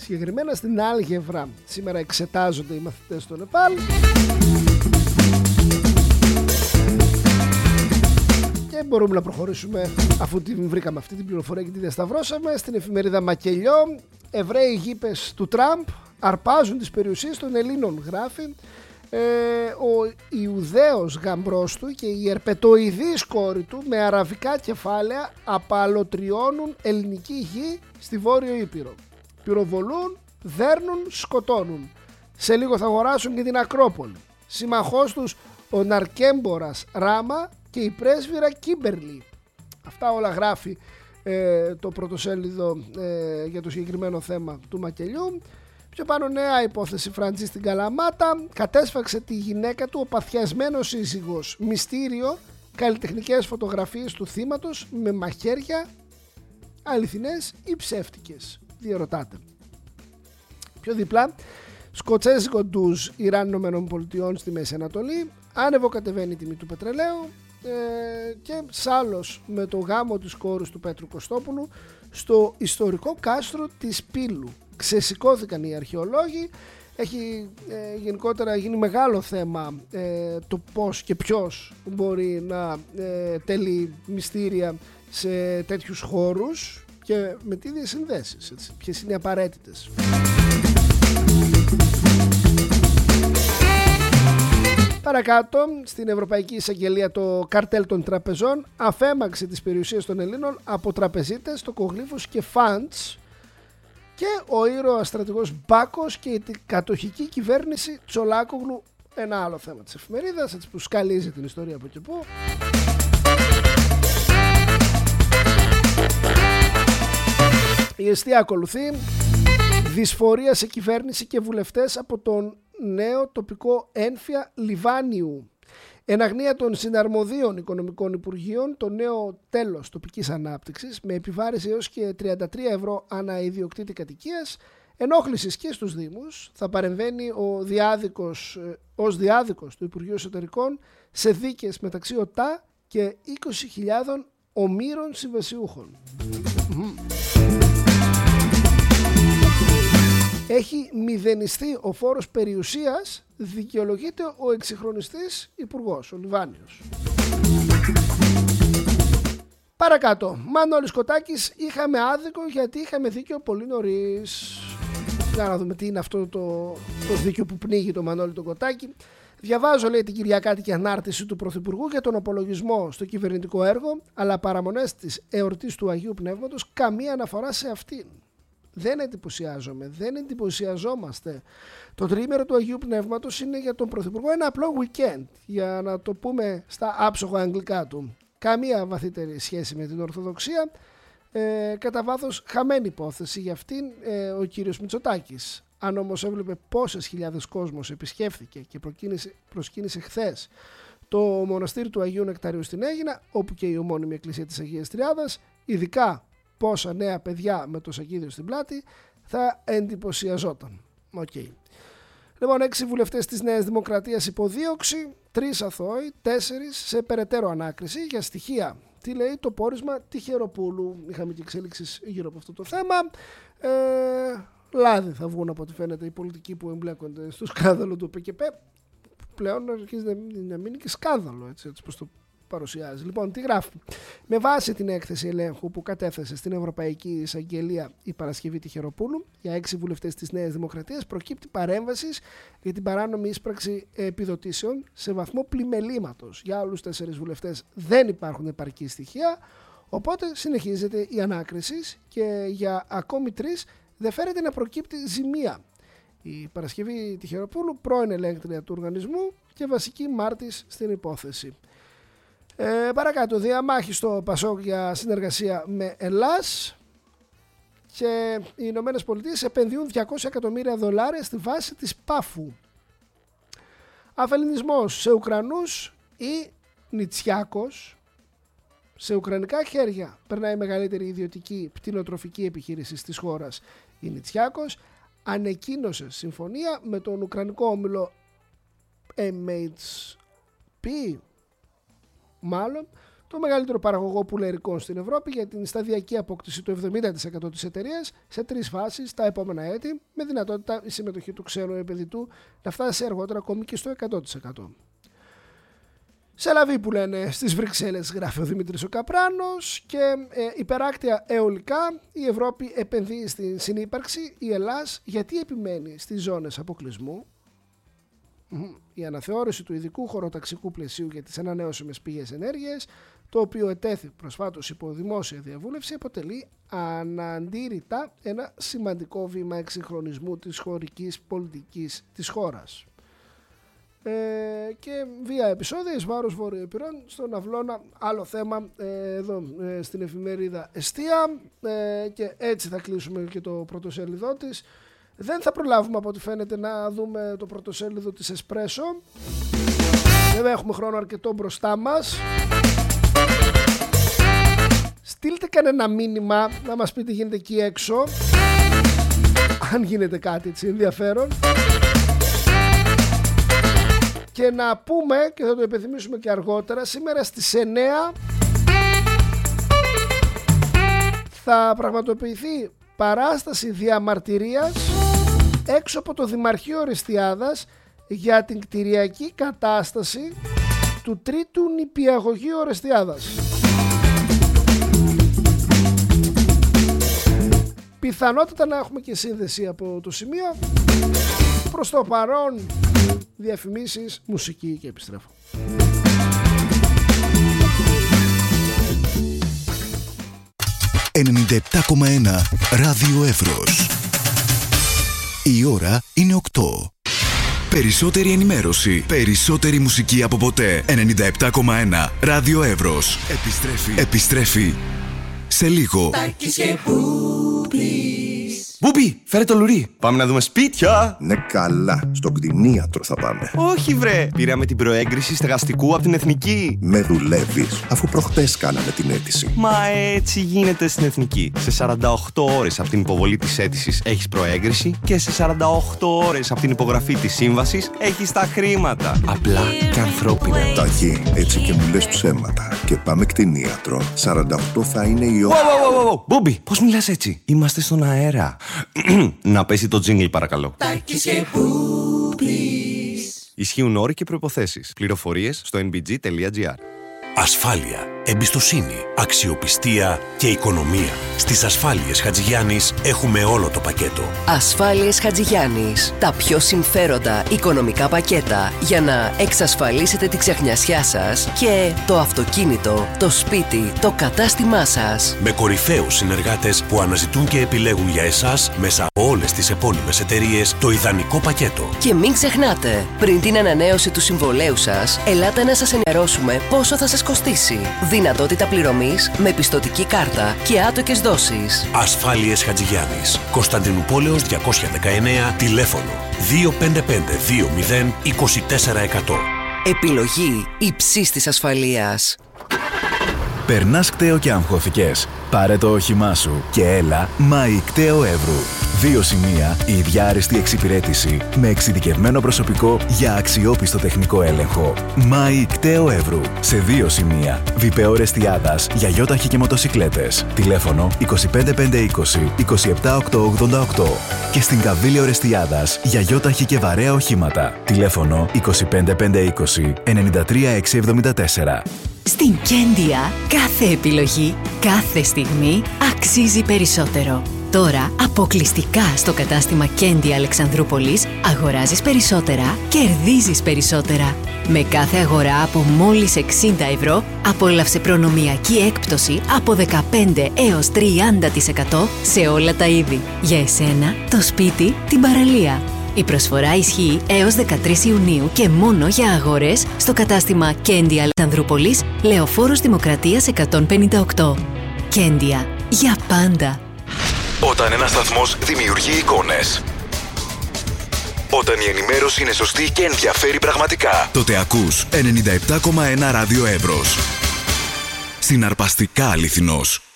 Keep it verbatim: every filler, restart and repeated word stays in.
Συγκεκριμένα στην άλγευρα σήμερα εξετάζονται οι μαθητές στο Νεπάλ. Και μπορούμε να προχωρήσουμε, αφού την βρήκαμε αυτή την πληροφορία και τη διασταυρώσαμε, στην εφημερίδα Μακελιό. Εβραίοι γήπες του Τραμπ αρπάζουν τις περιουσίες των Ελλήνων, γράφει. Ε, ο Ιουδαίος γαμπρός του και η ερπετοειδής κόρη του με αραβικά κεφάλαια απαλωτριώνουν ελληνική γη στη Βόρειο Ήπειρο. Πυροβολούν, δέρνουν, σκοτώνουν. Σε λίγο θα αγοράσουν και την Ακρόπολη. Συμμαχός τους ο ναρκέμπορας Ράμα και η πρέσβυρα Κίμπερλι. Αυτά όλα γράφει ε, το πρωτοσέλιδο ε, για το συγκεκριμένο θέμα του Μακελιού. Πιο πάνω νέα υπόθεση, Φραντζή στην Καλαμάτα. Κατέσφαξε τη γυναίκα του ο παθιασμένος σύζυγος. Μυστήριο, καλλιτεχνικές φωτογραφίες του θύματος με μαχαίρια, αληθινές ή ψεύτικες, διερωτάται. Πιο δίπλα, σκοτσέζικο ντουζ Ιράν ΗΠΑ στη Μέση Ανατολή. Άνευο κατεβαίνει η τιμή του πετρελαίου. Ε, και σάλος με το γάμο της κόρης του Πέτρου Κωστόπουλου στο ιστορικό κάστρο της Πύλου. Ξεσηκώθηκαν οι αρχαιολόγοι. Έχει ε, γενικότερα γίνει μεγάλο θέμα ε, το πώς και ποιος μπορεί να ε, τέλει μυστήρια σε τέτοιους χώρους και με τι διασυνδέσεις, έτσι, ποιες είναι οι απαραίτητες. Παρακάτω, στην Ευρωπαϊκή Εισαγγελία, το καρτέλ των τραπεζών αφέμαξε τις περιουσίες των Ελλήνων από τραπεζίτες, τοκογλύφους και φαντς, και ο ήρωας στρατηγός Μπάκος και η κατοχική κυβέρνηση Τσολάκογλου, ένα άλλο θέμα της εφημερίδας, έτσι, που σκαλίζει την ιστορία από και που. Η αιστεία ακολουθεί. Δυσφορία σε κυβέρνηση και βουλευτές από τον νέο τοπικό ένφια Λιβάνιου. Εν αγνία των συναρμοδίων οικονομικών υπουργείων, το νέο τέλος τοπικής ανάπτυξης με επιβάρηση έως και τριάντα τρία ευρώ ανά ιδιοκτήτη κατοικίας, ενόχλησης και στους Δήμους, θα παρεμβαίνει ο διάδικος, ως διάδικος του Υπουργείου Εσωτερικών σε δίκες μεταξύ ΟΤΑ και είκοσι χιλιάδων ομήρων συμβασιούχων. Έχει μηδενιστεί ο φόρος περιουσίας, δικαιολογείται ο εξυγχρονιστής υπουργός, ο Λιβάνιος. Παρακάτω, Μανώλης Κοτάκης, είχαμε άδικο γιατί είχαμε δίκιο πολύ νωρίς. Για να δούμε τι είναι αυτό το, το δίκιο που πνίγει το Μανώλη τον Κοτάκη. Διαβάζω, λέει, την κυριακάτικη ανάρτηση του Πρωθυπουργού για τον απολογισμό στο κυβερνητικό έργο, αλλά παραμονές της εορτής του Αγίου Πνεύματος καμία αναφορά σε αυτήν. Δεν εντυπωσιάζομαι, δεν εντυπωσιαζόμαστε. Το τριήμερο του Αγίου Πνεύματος είναι για τον Πρωθυπουργό ένα απλό weekend, για να το πούμε στα άψογα αγγλικά του. Καμία βαθύτερη σχέση με την Ορθοδοξία, ε, κατά βάθος χαμένη υπόθεση για αυτήν ε, ο κύριος Μητσοτάκης. Αν όμως έβλεπε πόσες χιλιάδες κόσμος επισκέφθηκε και προσκύνησε χθες το μοναστήρι του Αγίου Νεκταρίου στην Αίγινα, όπου και η ομώνυμη εκκλησία της Αγίας Τριάδας, ειδικά πόσα νέα παιδιά με το σακίδιο στην πλάτη, θα εντυπωσιαζόταν. Okay. Λοιπόν, έξι βουλευτές της Νέας Δημοκρατίας υποδίωξη, τρεις αθώοι, τέσσερις σε περαιτέρω ανάκριση για στοιχεία. Τι λέει το πόρισμα Τυχεροπούλου. Είχαμε και εξέλιξεις γύρω από αυτό το θέμα. Ε, λάδι θα βγουν από ό,τι φαίνεται οι πολιτικοί που εμπλέκονται στο σκάνδαλο του ΠΚΠ. Πλέον αρχίζει να μείνει και σκάνδαλο, έτσι, έτσι πως το παρουσιάζει. Λοιπόν, τι γράφει. Με βάση την έκθεση ελέγχου που κατέθεσε στην Ευρωπαϊκή Εισαγγελία η Παρασκευή Τυχεροπούλου για έξι βουλευτές της Νέας Δημοκρατίας, προκύπτει παρέμβαση για την παράνομη ίσπραξη επιδοτήσεων σε βαθμό πλημελήματος. Για άλλους τέσσερις βουλευτές δεν υπάρχουν επαρκή στοιχεία, οπότε συνεχίζεται η ανάκριση και για ακόμη τρεις δεν φέρεται να προκύπτει ζημία. Η Παρασκευή Τυχεροπούλου, πρώην ελέγκτρια του οργανισμού και βασική μάρτης στην υπόθεση. Ε, παρακάτω, διαμάχη στο Πασόκ για συνεργασία με Ελλάς, και οι Ηνωμένες Πολιτείες επενδύουν διακόσια εκατομμύρια δολάρια στη βάση της Πάφου. Αφελινισμός σε Ουκρανούς ή Νητσιάκος. Σε ουκρανικά χέρια περνάει η μεγαλύτερη ιδιωτική πτηνοτροφική επιχείρηση της χώρας. Η Νητσιάκος ανεκκίνωσε συμφωνία με τον ουκρανικό όμιλο εμ έιτς πι, μάλλον, το μεγαλύτερο παραγωγό πουλερικών στην Ευρώπη, για την σταδιακή απόκτηση του εβδομήντα τοις εκατό της εταιρείας σε τρεις φάσεις τα επόμενα έτη, με δυνατότητα η συμμετοχή του ξένου επενδυτού να φτάσει αργότερα ακόμη και στο εκατό τοις εκατό. Σε λαβή που λένε στις Βρυξέλλες, γράφει ο Δημήτρης ο Καπράνος, και ε, υπεράκτια αιωλικά, η Ευρώπη επενδύει στην συνύπαρξη, η Ελλάς γιατί επιμένει στις ζώνες αποκλεισμού. Η αναθεώρηση του ειδικού χωροταξικού πλαισίου για τις ανανεώσιμες πηγές ενέργειας, το οποίο ετέθη προσφάτως υπό δημόσια διαβούλευση, αποτελεί αναντήρητα ένα σημαντικό βήμα εξυγχρονισμού της χωρικής πολιτικής της χώρας. Ε, και βία επεισόδια εις βάρος Βορειοεπειρών στον Αυλώνα, άλλο θέμα ε, εδώ ε, στην εφημερίδα Εστία, ε, και έτσι θα κλείσουμε και το πρωτοσέλιδό της. Δεν θα προλάβουμε από ό,τι φαίνεται να δούμε το πρωτοσέλιδο της Εσπρέσο. Βέβαια έχουμε χρόνο αρκετό μπροστά μας. Στείλτε κανένα μήνυμα να μας πείτε τι γίνεται εκεί έξω, αν γίνεται κάτι έτσι ενδιαφέρον. Και να πούμε, και θα το επιθυμίσουμε και αργότερα, σήμερα στις εννέα θα πραγματοποιηθεί παράσταση διαμαρτυρίας έξω από το Δημαρχείο Ορεστιάδας για την κτηριακή κατάσταση του τρίτου νηπιαγωγείου Ορεστιάδας. Πιθανότητα να έχουμε και σύνδεση από το σημείο. Προς το παρόν, διαφημίσεις, μουσική και επιστρέφω. ενενήντα επτά κόμμα ένα Ράδιο Εύρος. Η ώρα είναι οκτώ. Περισσότερη ενημέρωση, περισσότερη μουσική από ποτέ. ενενήντα επτά κόμμα ένα Ράδιο Εύρος. Επιστρέφει, επιστρέφει σε λίγο. Μπούμπι, φέρε το λουρί. Πάμε να δούμε σπίτια. Ναι, καλά. Στον κτηνίατρο θα πάμε. Όχι, βρε. Πήραμε την προέγκριση στεγαστικού από την Εθνική. Με δουλεύεις, αφού προχτές κάναμε την αίτηση. Μα έτσι γίνεται στην Εθνική. Σε σαράντα οκτώ ώρες από την υποβολή της αίτησης έχεις προέγκριση και σε σαράντα οκτώ ώρες από την υπογραφή της σύμβασης έχεις τα χρήματα. Απλά και ανθρώπινα. Ταχύ, έτσι και μου λες ψέματα. Και πάμε κτηνίατρο. σαράντα οκτώ θα είναι η ώρα. Μπούμπι, πώς μιλάς έτσι? Είμαστε στον αέρα. Να πέσει το τζίνγκλ παρακαλώ. Ισχύουν όροι και προϋποθέσεις. Πληροφορίες στο εν μπι τζι τελεία τζι άρ. Ασφάλεια, εμπιστοσύνη, αξιοπιστία και οικονομία. Στις Ασφάλειες Χατζηγιάννης έχουμε όλο το πακέτο. Ασφάλειες Χατζηγιάννης. Τα πιο συμφέροντα οικονομικά πακέτα για να εξασφαλίσετε τη ξεχνιασιά σας και το αυτοκίνητο, το σπίτι, το κατάστημά σας. Με κορυφαίους συνεργάτες που αναζητούν και επιλέγουν για εσάς μέσα από όλες τις επώνυμες εταιρείες το ιδανικό πακέτο. Και μην ξεχνάτε, πριν την ανανέωση του συμβολέου σας, ελάτε να σας ενημερώσουμε πόσο θα σας κοστίσει. Δυνατότητα πληρωμής με πιστωτική κάρτα και άτοκες δόσεις. Ασφάλειες Χατζηγιάννης. Κωνσταντινούπολεως διακόσια δεκαεννέα, τηλέφωνο δύο πέντε πέντε δύο μηδέν είκοσι τέσσερα εκατό. Επιλογή υψής της ασφαλείας. Περνάς κταίο και αγχώθηκες? Πάρε το όχημά σου και έλα Μάη Κταίο Εύρου. Δύο σημεία, η ίδια άριστη εξυπηρέτηση με εξειδικευμένο προσωπικό για αξιόπιστο τεχνικό έλεγχο. Μάη Κταίο Εύρου. Σε δύο σημεία. Βιπεό Ρεστιάδας για γιόταχη και μοτοσικλέτες. Τηλέφωνο είκοσι πέντε πεντακόσια είκοσι είκοσι επτά οκτακόσια ογδόντα οκτώ. Και στην Καβίλιο Ρεστιάδας για γιόταχη και βαρέα οχήματα. Τηλέφωνο είκοσι πέντε πεντακόσια είκοσι ενενήντα τρία εξακόσια εβδομήντα τέσσερα. Στην Κέντια, κάθε επιλογή, κάθε στιγμή αξίζει περισσότερο. Τώρα, αποκλειστικά στο κατάστημα Κέντια Αλεξανδρούπολης, αγοράζεις περισσότερα, κερδίζεις περισσότερα. Με κάθε αγορά από μόλις εξήντα ευρώ, απόλαυσε προνομιακή έκπτωση από δεκαπέντε έως τριάντα τοις εκατό σε όλα τα είδη. Για εσένα, το σπίτι, την παραλία. Η προσφορά ισχύει έως δεκατρείς Ιουνίου και μόνο για αγορές στο κατάστημα Κέντια Αλεξανδρούπολης, Λεωφόρος Δημοκρατίας εκατόν πενήντα οκτώ. Κέντια, για πάντα. Όταν ένας σταθμός δημιουργεί εικόνες, όταν η ενημέρωση είναι σωστή και ενδιαφέρει πραγματικά, τότε ακούς ενενήντα επτά κόμμα ένα Ράδιο Εύρος. Συναρπαστικά αληθινός.